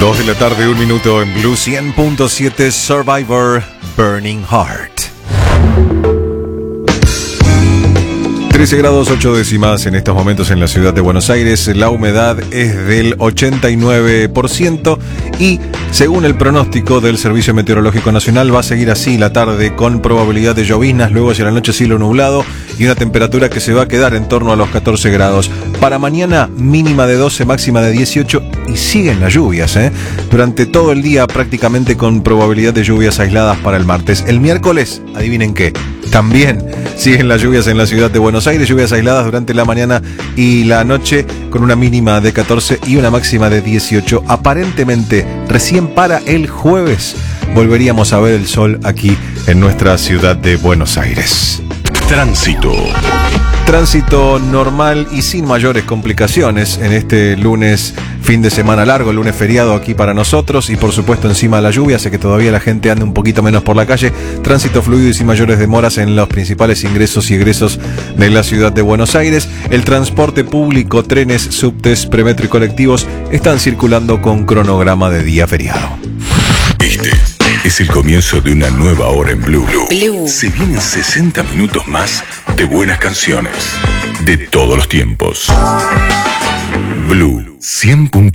2 de la tarde, 1 minuto en Blue 100.7 Survivor Burning Heart. 13 grados 8 décimas en estos momentos en la ciudad de Buenos Aires. La humedad es del 89% y según el pronóstico del Servicio Meteorológico Nacional va a seguir así la tarde con probabilidad de lloviznas, luego hacia la noche cielo nublado y una temperatura que se va a quedar en torno a los 14 grados. Para mañana mínima de 12, máxima de 18 y siguen las lluvias, durante todo el día prácticamente con probabilidad de lluvias aisladas para el martes. El miércoles, adivinen qué, también siguen las lluvias en la ciudad de Buenos Aires, lluvias aisladas durante la mañana y la noche con una mínima de 14 y una máxima de 18. Aparentemente, recién para el jueves volveríamos a ver el sol aquí en nuestra ciudad de Buenos Aires. Tránsito normal y sin mayores complicaciones en este lunes, fin de semana largo, lunes feriado aquí para nosotros y por supuesto encima de la lluvia, hace que todavía la gente ande un poquito menos por la calle. Tránsito fluido y sin mayores demoras en los principales ingresos y egresos de la ciudad de Buenos Aires. El transporte público, trenes, subtes, premetro y colectivos están circulando con cronograma de día feriado. Este es el comienzo de una nueva hora en Blue. Se vienen 60 minutos más de buenas canciones de todos los tiempos. Blue 100.